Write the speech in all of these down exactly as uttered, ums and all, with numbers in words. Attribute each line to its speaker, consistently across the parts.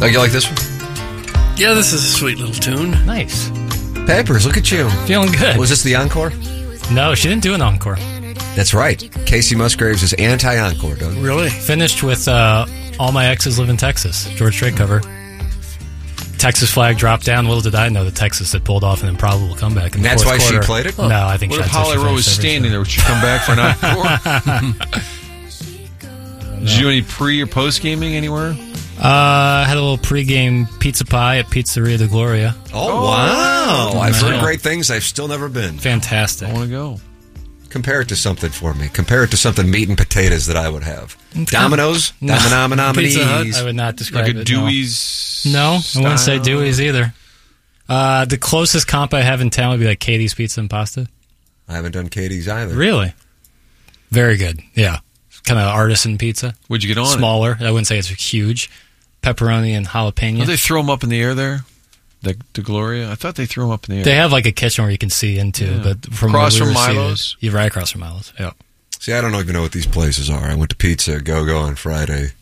Speaker 1: Oh, you like this one?
Speaker 2: Yeah, this is a sweet little tune.
Speaker 3: Nice.
Speaker 1: Peppers, look at you.
Speaker 3: Feeling good.
Speaker 1: Was this the encore?
Speaker 3: No, she didn't do an encore.
Speaker 1: That's right. Casey Musgraves is anti-encore, Doug.
Speaker 2: Really?
Speaker 3: Finished with uh, All My Exes Live in Texas, George Strait cover. Texas flag dropped down. Little did I know that Texas had pulled off an improbable comeback in the
Speaker 1: That's
Speaker 3: fourth
Speaker 1: why
Speaker 3: quarter.
Speaker 1: she played it?
Speaker 3: No, I think
Speaker 4: What
Speaker 3: she
Speaker 4: if Holly Rowe was standing there? Would she come back for an encore? Did you do any pre or post gaming anywhere?
Speaker 3: Uh, had a little pregame pizza pie at Pizzeria de Gloria.
Speaker 1: Oh, wow. I've heard
Speaker 3: Yeah.
Speaker 1: great things. I've still never been.
Speaker 3: Fantastic.
Speaker 4: I want to go.
Speaker 1: Compare it to something for me. Compare it to something meat and potatoes that I would have. Domino's?
Speaker 3: No.
Speaker 1: Dominonominees?
Speaker 2: Pizza Hut?
Speaker 3: I would not describe
Speaker 4: Like a
Speaker 3: it.
Speaker 4: Dewey's.
Speaker 3: No, no I wouldn't say
Speaker 4: style?
Speaker 3: Dewey's either. Uh, the closest comp I have in town would be like Katie's Pizza and Pasta.
Speaker 1: I haven't done Katie's either.
Speaker 3: Really? Very good. Yeah. Kind of artisan pizza.
Speaker 4: What'd you get on it?
Speaker 3: Smaller. I wouldn't say it's huge. Pepperoni and jalapeno.
Speaker 4: Don't they throw them up in the air there? The, the Gloria? I thought they threw them up in the air.
Speaker 3: They have like a kitchen where you can see into,
Speaker 4: Yeah.
Speaker 3: but from
Speaker 4: Across
Speaker 3: where we
Speaker 4: from
Speaker 3: were seated-
Speaker 4: Milo's?
Speaker 3: You're right across from Milo's. Yeah.
Speaker 1: See, I don't even know what these places are. I went to Pizza Go-Go on Friday.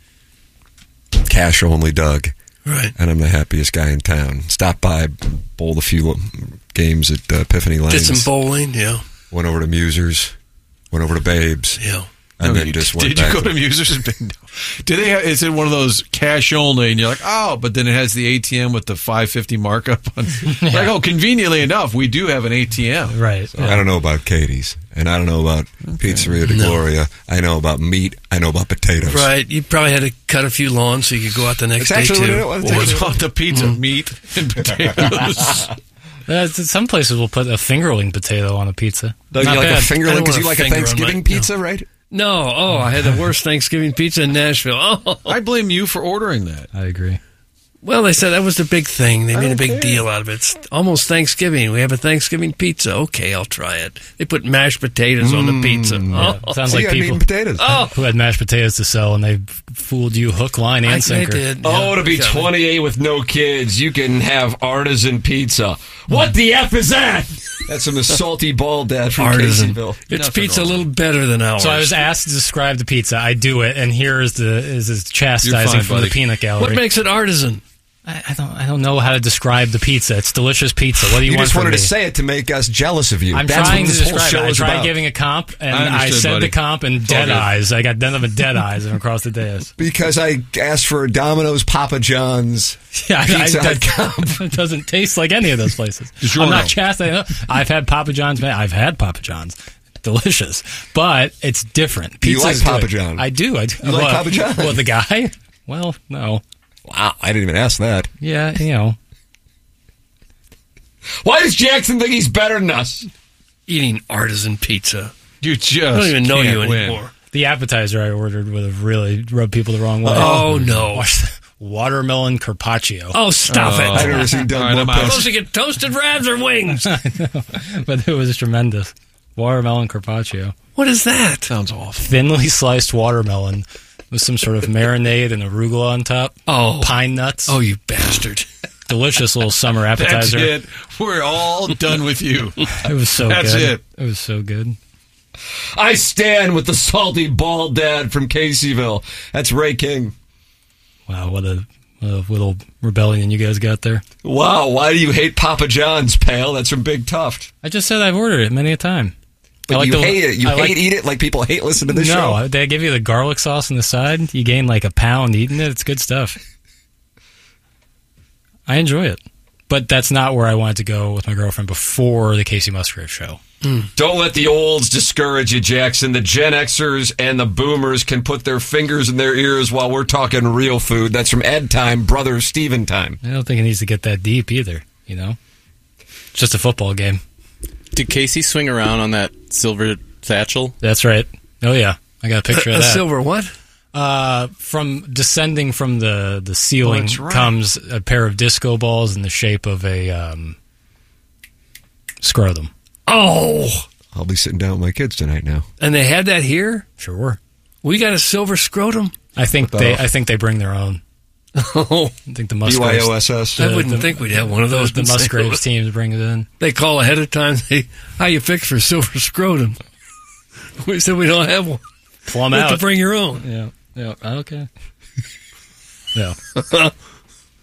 Speaker 1: Cash only, Doug.
Speaker 2: Right.
Speaker 1: And I'm the happiest guy in town. Stopped by, bowled a few games at uh, Epiphany Lanes.
Speaker 2: Did some bowling, yeah.
Speaker 1: Went over to Musers. Went over to Babes.
Speaker 2: Yeah.
Speaker 1: And
Speaker 4: No,
Speaker 1: then
Speaker 4: you-
Speaker 1: just went
Speaker 4: did
Speaker 1: back.
Speaker 4: you go to Musers? Did they have, is it one of those cash only and you're like, oh, but then it has the A T M with the five fifty markup on like, oh, conveniently enough, we do have an A T M.
Speaker 3: Right.
Speaker 1: I don't know about Katie's, and I don't know about Pizzeria de Gloria. I know about meat. I know about potatoes.
Speaker 2: Right. You probably had to cut a few lawns so you could go out the next
Speaker 1: That's
Speaker 2: day,
Speaker 1: actually
Speaker 2: too.
Speaker 1: what it was.
Speaker 4: What was on the pizza?
Speaker 3: Mm-hmm.
Speaker 4: Meat and potatoes.
Speaker 3: Uh, some places will put a fingerling potato on a pizza.
Speaker 1: Doug,
Speaker 3: Not
Speaker 1: you like
Speaker 3: bad.
Speaker 1: a fingerling
Speaker 2: I don't
Speaker 1: because
Speaker 2: want
Speaker 1: you
Speaker 2: a
Speaker 1: like a
Speaker 2: finger on
Speaker 1: Thanksgiving
Speaker 2: my-
Speaker 1: pizza, right?
Speaker 2: No. Oh, I had the worst Thanksgiving pizza in Nashville. Oh.
Speaker 4: I blame you for ordering that.
Speaker 3: I agree.
Speaker 2: Well, they said that was the big thing. They
Speaker 1: I
Speaker 2: made a
Speaker 1: don't
Speaker 2: big
Speaker 1: care.
Speaker 2: deal out of it. It's almost Thanksgiving. We have a Thanksgiving pizza. Okay, I'll try it. They put mashed potatoes on the pizza.
Speaker 3: Yeah,
Speaker 2: Oh,
Speaker 3: sounds
Speaker 1: See,
Speaker 3: like
Speaker 1: I meat
Speaker 3: people
Speaker 1: and potatoes.
Speaker 2: oh.
Speaker 3: who had mashed potatoes to sell and they fooled you hook, line, and
Speaker 2: I, I
Speaker 3: sinker.
Speaker 2: did.
Speaker 5: Oh,
Speaker 2: yeah.
Speaker 5: to be
Speaker 2: Yeah.
Speaker 5: twenty-eight with no kids, you can have artisan pizza. What the F is that?
Speaker 1: That's from the salty ball dad from
Speaker 2: Artisan.
Speaker 1: Caseyville.
Speaker 2: It's
Speaker 4: Nothing
Speaker 2: pizza
Speaker 4: wrong.
Speaker 2: a little better than ours.
Speaker 3: So I was asked to describe the pizza. I do it, and here is the is his chastising
Speaker 4: You're fine,
Speaker 3: from
Speaker 4: buddy.
Speaker 3: the peanut gallery.
Speaker 2: What makes it artisan?
Speaker 3: I, I don't I don't know how to describe the pizza. It's delicious pizza. What do you,
Speaker 1: You
Speaker 3: want
Speaker 1: just
Speaker 3: from
Speaker 1: wanted
Speaker 3: me?
Speaker 1: to say it to make us jealous of you.
Speaker 3: I'm
Speaker 1: That's
Speaker 3: trying
Speaker 1: what
Speaker 3: to
Speaker 1: this whole
Speaker 3: describe
Speaker 1: show
Speaker 3: it. I
Speaker 1: is
Speaker 3: tried
Speaker 1: about.
Speaker 3: giving a comp, and
Speaker 4: I
Speaker 3: I,
Speaker 4: understood,
Speaker 3: said
Speaker 4: buddy.
Speaker 3: the comp and
Speaker 4: all
Speaker 3: dead
Speaker 4: good.
Speaker 3: eyes. I got nothing but dead eyes across the dais.
Speaker 1: Because I asked for a Domino's, Papa John's.
Speaker 3: Yeah, I,
Speaker 1: Pizza
Speaker 3: I,
Speaker 1: Hut
Speaker 3: that, it doesn't taste like any of those places.
Speaker 4: DiGiorno.
Speaker 3: I'm not chastising. I've had Papa John's. Man, I've had Papa John's. Delicious, but it's different.
Speaker 1: Do you
Speaker 3: Pizza's
Speaker 1: like Papa
Speaker 3: good.
Speaker 1: John?
Speaker 3: I do. I do.
Speaker 1: You like
Speaker 3: well,
Speaker 1: Papa John?
Speaker 3: Well, the guy. Well, no.
Speaker 1: Wow, I didn't even ask that.
Speaker 3: Yeah, you know.
Speaker 5: Why does Jackson think he's better than us?
Speaker 2: Eating artisan pizza.
Speaker 4: You just
Speaker 2: I don't even know
Speaker 4: can't
Speaker 2: you
Speaker 4: win.
Speaker 2: anymore.
Speaker 3: The appetizer I ordered would have really rubbed people the wrong way.
Speaker 2: Oh, no.
Speaker 3: Watch the watermelon carpaccio.
Speaker 2: Oh, stop
Speaker 4: Oh.
Speaker 1: I've
Speaker 2: it.
Speaker 1: never seen Doug
Speaker 4: All right,
Speaker 1: more
Speaker 4: I'm out.
Speaker 2: I'm
Speaker 1: pissed.
Speaker 2: supposed to get toasted crabs or wings.
Speaker 3: But it was tremendous. Watermelon carpaccio.
Speaker 2: What is that?
Speaker 4: Sounds awful.
Speaker 3: Thinly sliced watermelon with some sort of marinade and arugula on top.
Speaker 2: Oh.
Speaker 3: Pine nuts.
Speaker 2: Oh, you bastard.
Speaker 3: Delicious little summer
Speaker 4: That's
Speaker 3: appetizer.
Speaker 4: it. We're all done with you.
Speaker 3: It was so
Speaker 4: That's
Speaker 3: good.
Speaker 4: it.
Speaker 3: It was so good.
Speaker 5: I stand with the salty bald dad from Caseyville.
Speaker 1: That's Ray King.
Speaker 3: Wow, what a, what a little rebellion you guys got there.
Speaker 1: Wow, why do you hate Papa John's, pal? That's from Big Tuft.
Speaker 3: I just said I've ordered it many a time.
Speaker 1: But
Speaker 3: I like
Speaker 1: you
Speaker 3: the-
Speaker 1: hate it. You
Speaker 3: I
Speaker 1: hate
Speaker 3: like-
Speaker 1: eat it like people hate listen to this
Speaker 3: no,
Speaker 1: show.
Speaker 3: they give you the garlic sauce on the side. You gain like a pound eating it. It's good stuff. I enjoy it. But that's not where I wanted to go with my girlfriend before the Casey Musgrave show.
Speaker 5: Don't let the olds discourage you, Jackson. The Gen Xers and the Boomers can put their fingers in their ears while we're talking real food. That's from Ed time, brother Steven time.
Speaker 3: I don't think it needs to get that deep either, you know? It's just a football game.
Speaker 6: Did Casey swing around on that silver satchel?
Speaker 3: That's right. Oh, yeah. I got a picture
Speaker 2: A,
Speaker 3: of
Speaker 2: a
Speaker 3: that.
Speaker 2: silver what?
Speaker 3: Uh, from descending from the, the ceiling
Speaker 4: Oh, that's right.
Speaker 3: comes a pair of disco balls in the shape of a um, scrotum.
Speaker 2: Oh.
Speaker 1: I'll be sitting down with my kids tonight now.
Speaker 2: And they had that here?
Speaker 3: Sure.
Speaker 2: We got a silver scrotum?
Speaker 3: I think
Speaker 1: What
Speaker 3: they.
Speaker 1: the-
Speaker 3: I think they bring their own.
Speaker 2: Oh.
Speaker 3: I think the
Speaker 1: B Y
Speaker 3: Musgraves.
Speaker 1: O S S.
Speaker 2: I
Speaker 3: the-
Speaker 2: wouldn't
Speaker 3: the-
Speaker 2: think we'd have one of those.
Speaker 3: The
Speaker 2: in Saint
Speaker 3: Musgraves
Speaker 2: Louis.
Speaker 3: teams bring it in.
Speaker 2: They call ahead of time. They, how you fix for silver scrotum? We said we don't have one.
Speaker 3: Plum
Speaker 2: You have
Speaker 3: out.
Speaker 2: to bring your own.
Speaker 3: Yeah. Yeah. Okay. Yeah.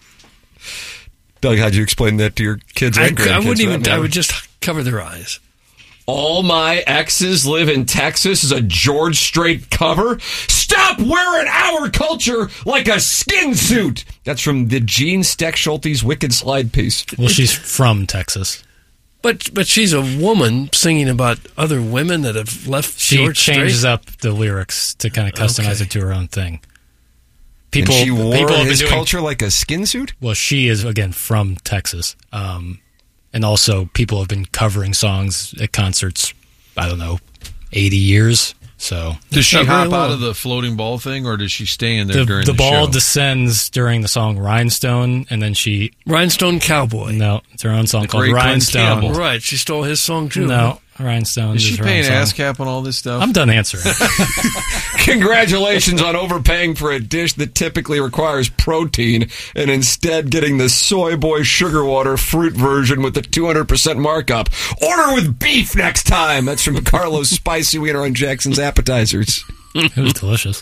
Speaker 1: Doug, how'd you explain that to your kids
Speaker 2: I,
Speaker 1: and grandkids?
Speaker 2: I wouldn't even.
Speaker 1: Right?
Speaker 2: I would just cover their eyes.
Speaker 5: All my exes live in Texas is a George Strait cover. Stop wearing our culture like a skin suit. That's from the Gene Steck Schulte's Wicked Slide piece.
Speaker 3: Well, she's from Texas.
Speaker 2: But but she's a woman singing about other women that have left
Speaker 3: She
Speaker 2: George
Speaker 3: changes
Speaker 2: Strait.
Speaker 3: up the lyrics to kind of customize
Speaker 2: Okay.
Speaker 3: it to her own thing.
Speaker 1: People,
Speaker 3: People,
Speaker 1: and she wore
Speaker 3: people have been
Speaker 1: his
Speaker 3: doing,
Speaker 1: culture like a skin suit?
Speaker 3: Well, she is, again, from Texas. Um, and also, people have been covering songs at concerts, I don't know, eighty years. So
Speaker 4: Does she
Speaker 2: Not very
Speaker 4: hop out
Speaker 2: long.
Speaker 4: of the floating ball thing, or does she stay in there
Speaker 3: the,
Speaker 4: during
Speaker 3: the
Speaker 4: the,
Speaker 3: ball
Speaker 4: show?
Speaker 3: descends during the song Rhinestone, and then she,
Speaker 2: Rhinestone Cowboy.
Speaker 3: no, it's her own song
Speaker 4: The
Speaker 3: called
Speaker 4: great Glenn
Speaker 3: Rhinestone.
Speaker 4: Campbell.
Speaker 2: Right, she stole his song too.
Speaker 3: No, Rhinestone
Speaker 4: Is
Speaker 3: is
Speaker 4: she
Speaker 3: her
Speaker 4: paying
Speaker 3: own song.
Speaker 4: ASCAP on all this stuff?
Speaker 3: I'm done answering.
Speaker 5: Congratulations on overpaying for a dish that typically requires protein and instead getting the soy boy sugar water fruit version with the two hundred percent markup. Order with beef next time. That's from Carlos Spicy Wiener on Jackson's Appetizers.
Speaker 3: It was delicious.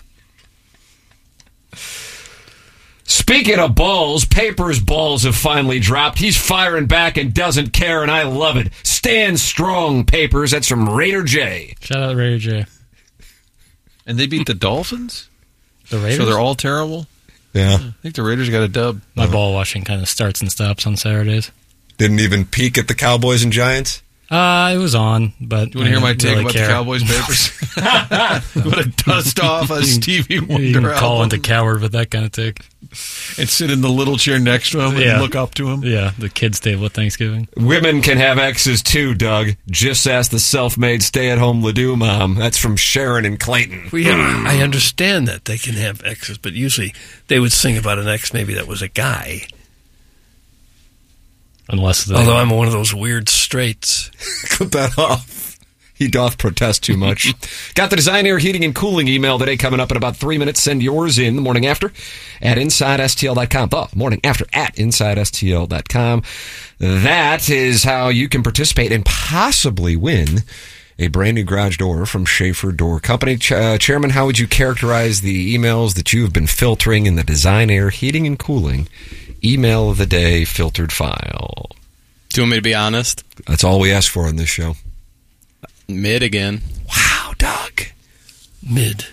Speaker 5: Speaking of balls, Paper's balls have finally dropped. He's firing back and doesn't care, and I love it. Stand strong, Papers. That's from Raider J.
Speaker 3: Shout out Raider J.
Speaker 4: And they beat the Dolphins?
Speaker 3: The Raiders?
Speaker 4: So they're all terrible?
Speaker 1: Yeah.
Speaker 4: I think the Raiders got a dub.
Speaker 3: My ball watching kind of starts and stops on Saturdays.
Speaker 1: Didn't even peek at the Cowboys and Giants?
Speaker 3: Uh, it was on, but
Speaker 4: Do you want to hear
Speaker 3: I
Speaker 4: my
Speaker 3: didn't
Speaker 4: take
Speaker 3: really
Speaker 4: about
Speaker 3: care.
Speaker 4: the Cowboys papers? I'm going to dust off a Stevie
Speaker 3: You
Speaker 4: Wonder
Speaker 3: can call
Speaker 4: album
Speaker 3: into coward with that kind of take.
Speaker 4: and sit in the little chair next to him
Speaker 3: Yeah.
Speaker 4: and look up to him.
Speaker 3: Yeah, the kids' table at Thanksgiving.
Speaker 5: Women can have exes too, Doug. Just ask the self-made stay-at-home Ledoux mom. That's from Sharon and Clayton.
Speaker 2: We, I understand that they can have exes, but usually they would sing about an ex maybe that was a guy.
Speaker 3: Unless they...
Speaker 2: Although I'm one of those weird straights.
Speaker 1: Cut that off.
Speaker 5: He doth protest too much. Got the Design Air Heating and Cooling email today coming up in about three minutes. Send yours in the morning after at inside S T L dot com. The morning after at inside S T L dot com. That is how you can participate and possibly win a brand new garage door from Schaefer Door Company. Ch- uh, Chairman, how would you characterize the emails that you have been filtering in the Design Air Heating and Cooling email of the day filtered file?
Speaker 6: Do you want me to be honest?
Speaker 1: That's all we ask for on this show.
Speaker 6: Mid again.
Speaker 1: Wow, Doug.
Speaker 2: Mid.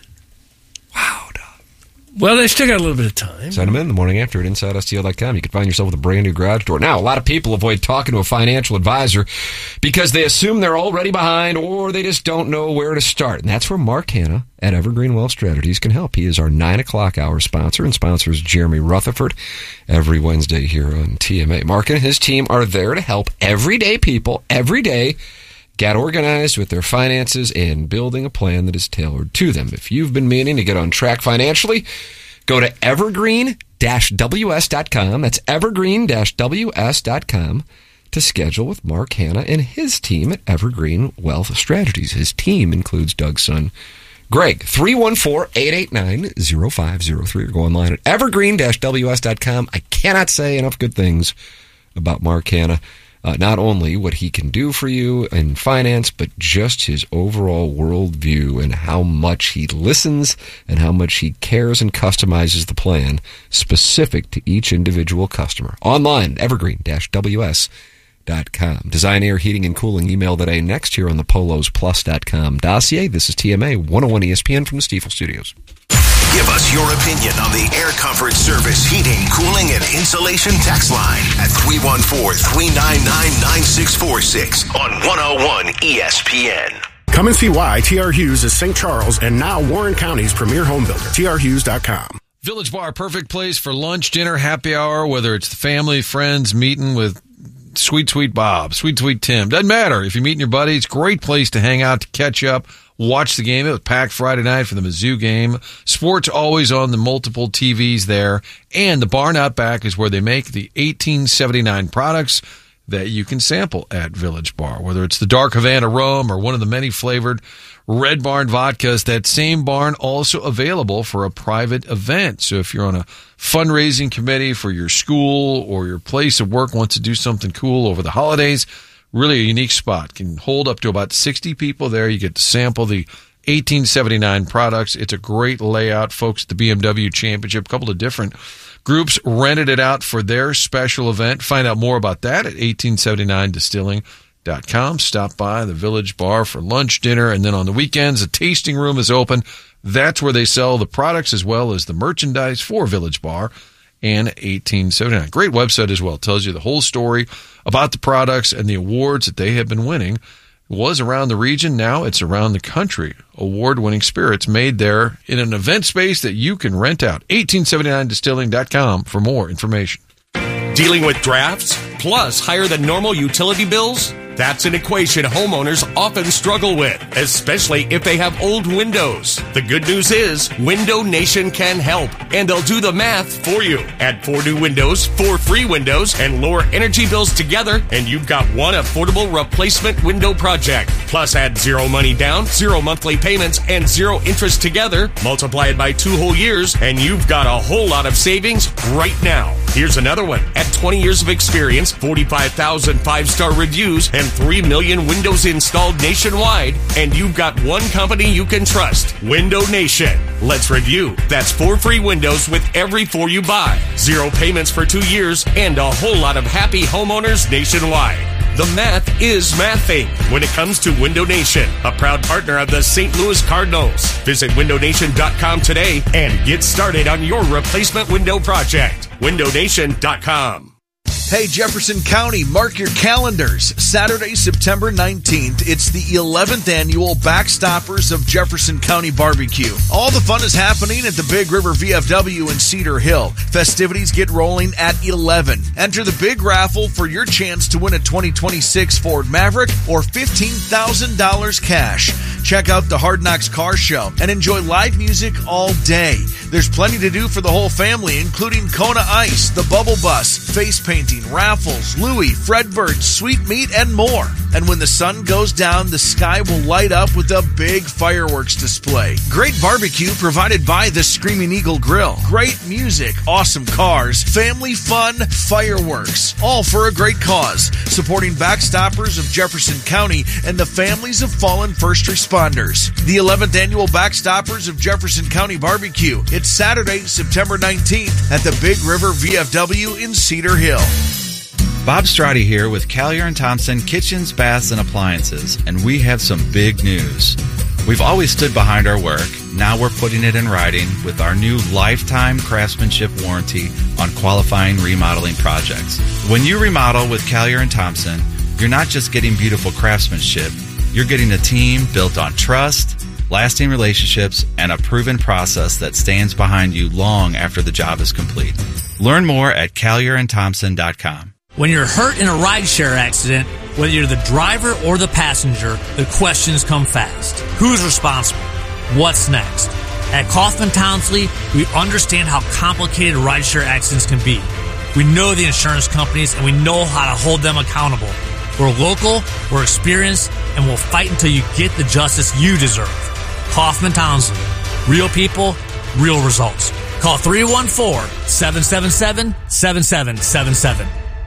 Speaker 1: Wow, Doug.
Speaker 2: Well, they still got a little bit of time.
Speaker 5: Send them in the morning after at inside S T L dot com. You can find yourself with a brand new garage door. Now, a lot of people avoid talking to a financial advisor because they assume they're already behind or they just don't know where to start. And that's where Mark Hanna at Evergreen Wealth Strategies can help. He is our nine o'clock hour sponsor and sponsors Jeremy Rutherford every Wednesday here on T M A. Mark and his team are there to help everyday people every day get organized with their finances and building a plan that is tailored to them. If you've been meaning to get on track financially, go to evergreen dash w s dot com. That's evergreen dash w s dot com to schedule with Mark Hanna and his team at Evergreen Wealth Strategies. His team includes Doug's son, Greg. Three one four, eight eight nine, zero five zero three or go online at evergreen dash w s dot com. I cannot say enough good things about Mark Hanna. Uh, not only what he can do for you in finance, but just his overall worldview and how much he listens and how much he cares and customizes the plan specific to each individual customer. Online, evergreen dash w s dot com. Design Air Heating and Cooling email today next here on the polos plus dot com dossier. This is T M A one oh one E S P N from the Stiefel Studios.
Speaker 7: Give us your opinion on the Air Comfort Service heating, cooling, and insulation text line at three one four, three nine nine, nine six four six on one oh one E S P N.
Speaker 8: Come and see why T R Hughes is Saint Charles and now Warren County's premier home builder. T R Hughes dot com.
Speaker 4: Village Bar, perfect place for lunch, dinner, happy hour, whether it's the family, friends, meeting with Sweet Sweet Bob, Sweet Sweet Tim. Doesn't matter. If you're meeting your buddies, great place to hang out, to catch up, watch the game. It was packed Friday night for the Mizzou game. Sports always on the multiple T Vs there. And the barn out back is where they make the eighteen seventy-nine products that you can sample at Village Bar, whether it's the Dark Havana rum or one of the many flavored Red Barn vodkas. That same barn also available for a private event. So if you're on a fundraising committee for your school or your place of work, wants to do something cool over the holidays, really a unique spot. Can hold up to about sixty people there. You get to sample the eighteen seventy-nine products. It's a great layout. Folks at the B M W Championship, a couple of different groups rented it out for their special event. Find out more about that at eighteen seventy-nine distilling dot com. Stop by the Village Bar for lunch, dinner, and then on the weekends, a tasting room is open. That's where they sell the products as well as the merchandise for Village Bar and eighteen seventy-nine. Great website as well. It tells you the whole story about the products and the awards that they have been winning. It was around the region. Now it's around the country. Award-winning spirits made there in an event space that you can rent out. eighteen seventy-nine distilling dot com for more information.
Speaker 9: Dealing with drafts plus higher than normal utility bills? That's an equation homeowners often struggle with, especially if they have old windows. The good news is Window Nation can help, and they'll do the math for you. Add four new windows, four free windows, and lower energy bills together, and you've got one affordable replacement window project. Plus add zero money down, zero monthly payments, and zero interest together. Multiply it by two whole years, and you've got a whole lot of savings right now. Here's another one. At twenty years of experience, forty-five thousand five-star reviews, and three million windows installed nationwide, and you've got one company you can trust, Window Nation. Let's review. That's four free windows with every four you buy, zero payments for two years, and a whole lot of happy homeowners nationwide. The math is mathing when it comes to Window Nation, a proud partner of the Saint Louis Cardinals. Visit window nation dot com today and get started on your replacement window project. window nation dot com.
Speaker 10: Hey, Jefferson County, mark your calendars. Saturday, September nineteenth, it's the eleventh annual Backstoppers of Jefferson County Barbecue. All the fun is happening at the Big River V F W in Cedar Hill. Festivities get rolling at eleven. Enter the big raffle for your chance to win a twenty twenty-six Ford Maverick or fifteen thousand dollars cash. Check out the Hard Knocks Car Show and enjoy live music all day. There's plenty to do for the whole family, including Kona Ice, the Bubble Bus, face painting, raffles, Louie, Fredbird, sweet meat, and more. And when the sun goes down, the sky will light up with a big fireworks display. Great barbecue provided by the Screaming Eagle Grill. Great music, awesome cars, family fun, fireworks. All for a great cause. Supporting Backstoppers of Jefferson County and the families of fallen first responders. The eleventh annual Backstoppers of Jefferson County Barbecue. It's Saturday, September nineteenth at the Big River V F W in Cedar Hill.
Speaker 11: Bob Strati here with Collier and Thompson Kitchens, Baths, and Appliances, and we have some big news. We've always stood behind our work. Now we're putting it in writing with our new lifetime craftsmanship warranty on qualifying remodeling projects. When you remodel with Collier and Thompson, you're not just getting beautiful craftsmanship, you're getting a team built on trust, lasting relationships, and a proven process that stands behind you long after the job is complete. Learn more at collier and thompson dot com.
Speaker 12: When you're hurt in a rideshare accident, whether you're the driver or the passenger, the questions come fast. Who's responsible? What's next? At Kaufman Townsley, we understand how complicated rideshare accidents can be. We know the insurance companies, and we know how to hold them accountable. We're local, we're experienced, and we'll fight until you get the justice you deserve. Kaufman Townsley. Real people, real results. Call three one four, seven seven seven, seven seven seven seven.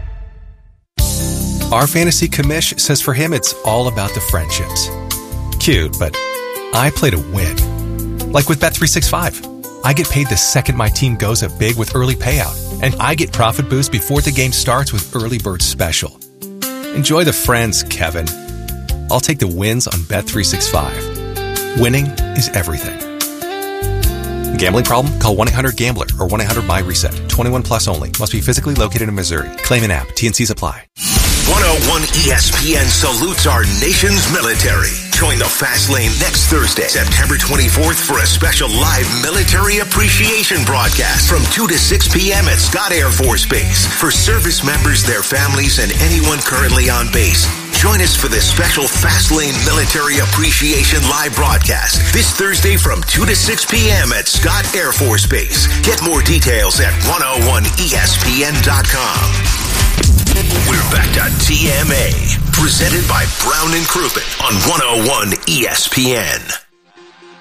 Speaker 13: Our fantasy commish says for him it's all about the friendships. Cute, but I play to win. Like with Bet three sixty-five. I get paid the second my team goes up big with early payout, and I get profit boost before the game starts with Early Bird Special. Enjoy the friends, Kevin. I'll take the wins on Bet three sixty-five. Winning is everything. Gambling problem? Call one eight hundred gambler or one eight hundred buy reset. twenty-one plus only. Must be physically located in Missouri. Claim an app. T and C's apply.
Speaker 7: one oh one E S P N salutes our nation's military. Join the Fast Lane next Thursday, September twenty-fourth, for a special live military appreciation broadcast from two to six p.m. at Scott Air Force Base. For service members, their families, and anyone currently on base, join us for this special Fast Lane Military Appreciation live broadcast this Thursday from two to six p.m. at Scott Air Force Base. Get more details at one oh one E S P N dot com. We're back to T M A, presented by Brown and Crouppen on one oh one E S P N.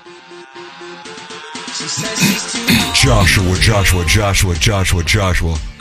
Speaker 1: Joshua, Joshua, Joshua, Joshua, Joshua.